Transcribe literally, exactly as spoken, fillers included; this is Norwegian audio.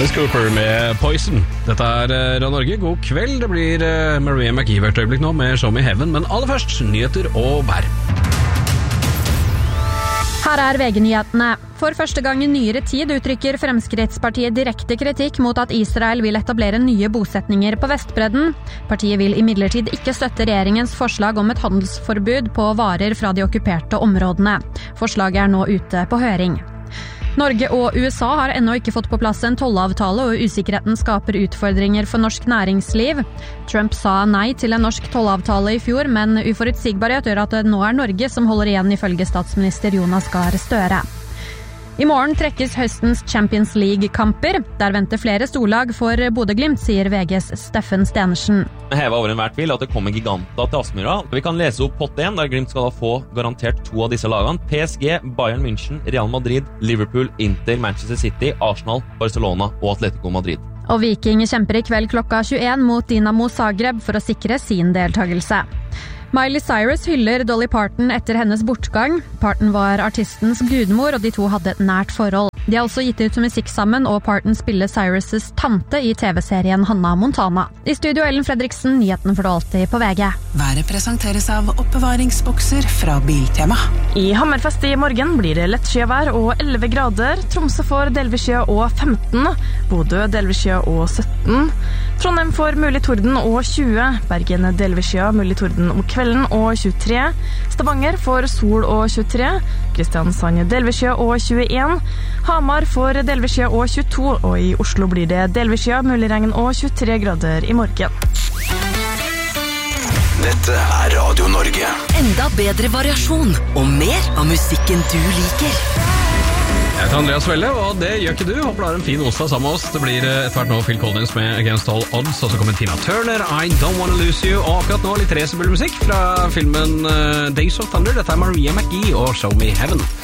Alice Cooper med Poison. Dette er Radio Norge, god kveld. Det blir Maria McGee hvert øyeblikk nå med Show Me Heaven, men aller først nyheter og vær. Her er V G-nyhetene. For første gang i nyere tid uttrykker Fremskrittspartiet direkte kritikk mot at Israel vil etablere nye bosetninger på Vestbredden. Partiet vil imidlertid ikke støtte regjeringens forslag om et handelsforbud på varer fra de okkuperte områdene. Forslaget er nå ute på høring. Norge og U S A har ennå ikke fått på plass en tollavtale, og usikkerheten skaper utfordringer for norsk næringsliv. Trump sa nei til en norsk tollavtale i fjor, men uforutsigbarhet gjør at det nå er Norge som holder igjen, ifølge statsminister Jonas Gahr Støre. I morgen trekkes høstens Champions League-kamper. Der venter flere storlag for Bodø/Glimt, sier V G's Steffen Stenersen. Heva over enhver tvil at det kommer giganta til Aspmyra. Vi kan lese opp pott én, der Glimt skal da få garantert to av disse lagene. P S G, Bayern München, Real Madrid, Liverpool, Inter, Manchester City, Arsenal, Barcelona og Atletico Madrid. Og Viking kjemper i kveld klokka tjueen mot Dinamo Zagreb for å sikre sin deltagelse. Miley Cyrus hyller Dolly Parton etter hennes bortgang. Parton var artistens gudmor, og de to hadde et nært forhold. De har også gitt ut musikk sammen, og Parton spiller Cyrus' tante i T V-serien Hannah Montana. I studio Ellen Fredriksen, nyheten får du alltid på V G. Været presenteres av oppbevaringsbokser fra Biltema. I Hammerfest i morgen blir det lettskyvær og elleve grader. Tromsø får delvis skya og femten. Bodø delvis skya og sytten. Trondheim får mulig torden og tjue. Bergen delvis skya, mulig torden om kvelden og tjuetre. Stavanger får sol og tjuetre. Kristiansand delvis skya og tjueen. Hamar får delvis skya og tjueto, og i Oslo blir det delvis skya, mulig regn og tjuetre grader i morgen. Dette er Radio Norge. Enda bedre variasjon og mer av musikken du liker. Jeg heter Andreas Velle, og det gjør ikke du. Håper du har en fin onsdag sammen med oss. Det blir etter hvert nå Phil Collins med Against All Odds, og så kommer Tina Turner, I Don't Wanna Lose You, og akkurat nå litt racerbilmusikk fra filmen Days of Thunder. Dette er Maria McGee og Show Me Heaven.